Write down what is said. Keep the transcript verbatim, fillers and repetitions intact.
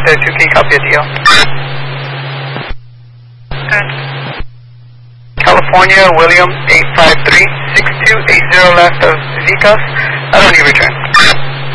thirty-two, can you copy a D L? Good. California, William, eight five three, six two eight zero left of Vicas. I don't need return.